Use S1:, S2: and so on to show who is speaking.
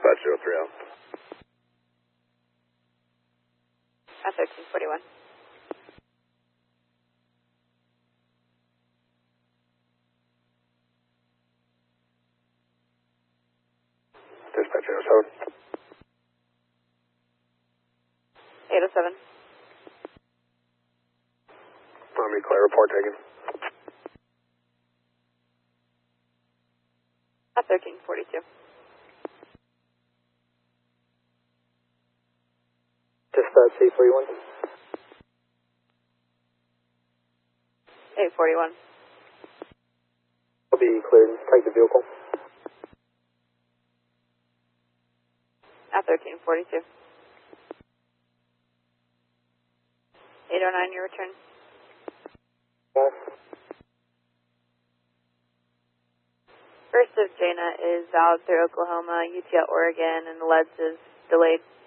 S1: Dispatch 03 out.
S2: F1341.
S1: Dispatch 807.
S2: 807.
S1: Army clear, report taken.
S2: F1342.
S3: Dispatch 841.
S2: 841.
S3: Will be cleared. Take the vehicle.
S2: F1342. 809, your return.
S3: Yes.
S2: First of Jaina is valid through Oklahoma, UT Oregon, and the LEDS is delayed.